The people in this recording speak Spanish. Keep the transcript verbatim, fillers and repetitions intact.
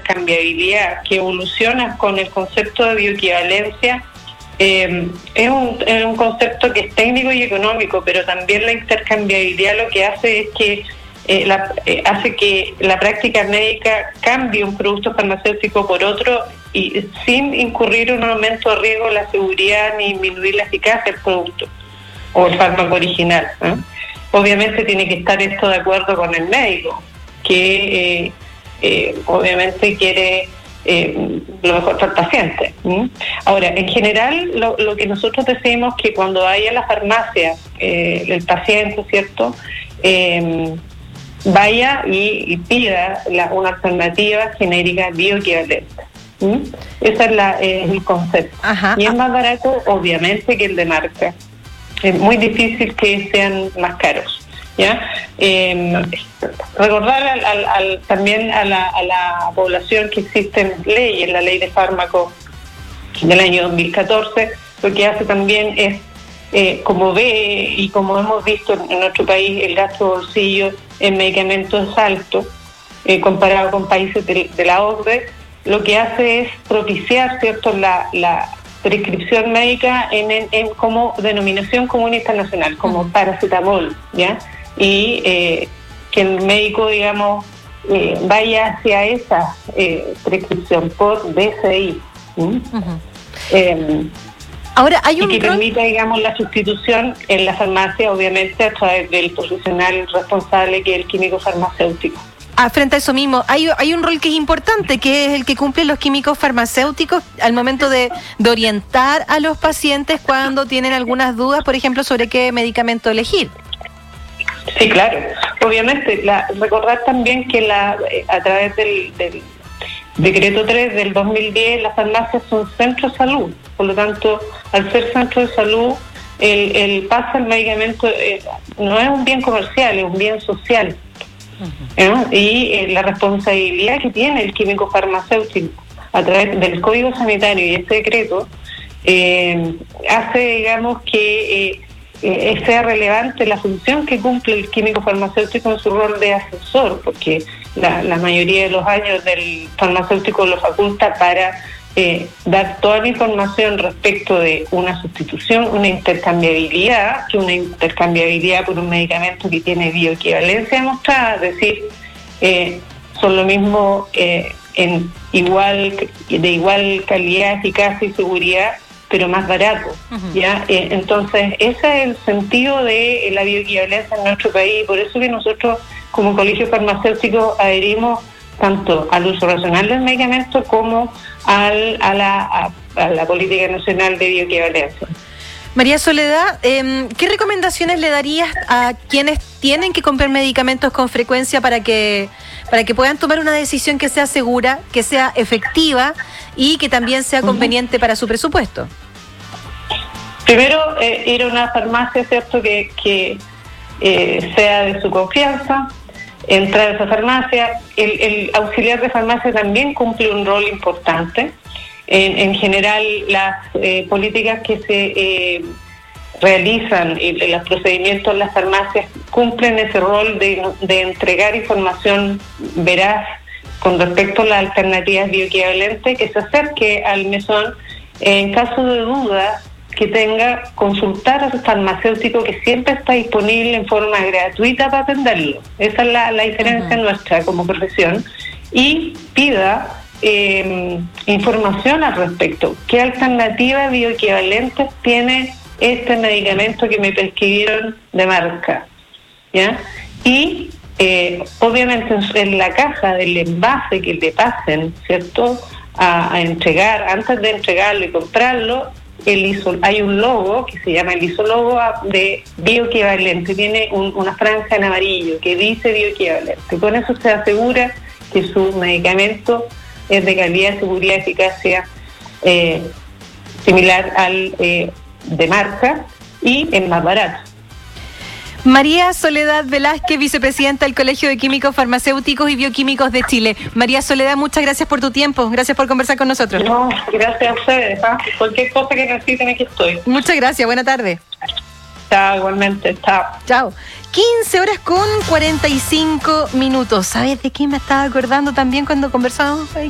intercambiabilidad que evoluciona con el concepto de bioequivalencia, eh, es, un, es un concepto que es técnico y económico, pero también la intercambiabilidad lo que hace es que eh, la, eh, hace que la práctica médica cambie un producto farmacéutico por otro y sin incurrir en un aumento de riesgo de la seguridad ni disminuir la eficacia del producto o el fármaco original, ¿eh? Obviamente tiene que estar esto de acuerdo con el médico, que eh, eh, obviamente quiere eh, lo mejor para el paciente. ¿Mm? Ahora, en general, lo, lo que nosotros decimos que cuando vaya a la farmacia eh, el paciente, ¿cierto?, eh, vaya y, y pida la, una alternativa genérica bioequivalente. ¿Mm? Ese es la, eh, el concepto. Ajá. Y es más barato, obviamente, que el de marca. Es muy difícil que sean más caros, ¿ya? Eh, recordar al, al, al, también a la, a la población que existen leyes, la ley de fármacos del año dos mil catorce, lo que hace también es, eh, como ve y como hemos visto en, en nuestro país, el gasto de bolsillo en medicamentos es alto, eh, comparado con países de, de la O C D E, lo que hace es propiciar, ¿cierto?, la... la prescripción médica en, en, en como denominación común internacional, como paracetamol, ¿ya? Y eh, que el médico, digamos, eh, vaya hacia esa eh, prescripción por B C I. ¿Mm? Uh-huh. eh, Ahora, hay un y que rol... permita, digamos, la sustitución en la farmacia, obviamente, a través del profesional responsable, que es el químico farmacéutico. Ah, frente a eso mismo, hay, hay un rol que es importante, que es el que cumplen los químicos farmacéuticos al momento de, de orientar a los pacientes cuando tienen algunas dudas, por ejemplo, sobre qué medicamento elegir. Sí, claro. Obviamente, la, recordar también que la a través del, del decreto tres del dos mil diez, las farmacias son centros de salud. Por lo tanto, al ser centro de salud, el, el pase al medicamento eh, no es un bien comercial, es un bien social. ¿Eh? Y eh, la responsabilidad que tiene el químico farmacéutico a través del Código Sanitario y este decreto eh, hace, digamos, que eh, eh, sea relevante la función que cumple el químico farmacéutico en su rol de asesor, porque la, la mayoría de los años del farmacéutico lo faculta para eh, dar toda la información respecto de una sustitución, una intercambiabilidad, que una intercambiabilidad por un medicamento que tiene bioequivalencia demostrada, es decir, eh, son lo mismo eh, en igual de igual calidad, eficacia y seguridad, pero más barato. Uh-huh. ¿Ya? Eh, entonces, ese es el sentido de la bioequivalencia en nuestro país, por eso que nosotros como colegio farmacéutico adherimos tanto al uso racional del medicamento como al, a, la, a, a la política nacional de bioequivalencia. María Soledad, eh, ¿qué recomendaciones le darías a quienes tienen que comprar medicamentos con frecuencia para que, para que puedan tomar una decisión que sea segura, que sea efectiva y que también sea conveniente uh-huh. para su presupuesto? Primero, eh, ir a una farmacia, ¿cierto?, que, que eh, sea de su confianza. Entrar a esa farmacia, el, el auxiliar de farmacia también cumple un rol importante. En, en general, las eh, políticas que se eh, realizan, y los procedimientos en las farmacias cumplen ese rol de, de entregar información veraz con respecto a las alternativas bioequivalentes, que se acerque al mesón en caso de dudas, que tenga, consultar al farmacéutico, que siempre está disponible en forma gratuita para atenderlo. Esa es la, la diferencia uh-huh. nuestra como profesión. Y pida eh, información al respecto. ¿Qué alternativas bioequivalentes tiene este medicamento que me prescribieron de marca? ¿Ya? Y eh, obviamente en la caja del envase que le pasen, ¿cierto?, a, a entregar, antes de entregarlo y comprarlo, El iso, hay un logo que se llama el isólogo de bioequivalente, tiene un, una franja en amarillo que dice bioequivalente. Con eso se asegura que su medicamento es de calidad, seguridad, eficacia eh, similar al eh, de marca y es más barato. María Soledad Velázquez, vicepresidenta del Colegio de Químicos Farmacéuticos y Bioquímicos de Chile. María Soledad, muchas gracias por tu tiempo, gracias por conversar con nosotros. No, gracias a ustedes, ¿eh? Cualquier cosa que necesiten, aquí estoy. Muchas gracias, buena tarde. Chao, igualmente, chao. Chao. quince horas con cuarenta y cinco minutos. ¿Sabes de qué me estaba acordando también cuando conversábamos ahí?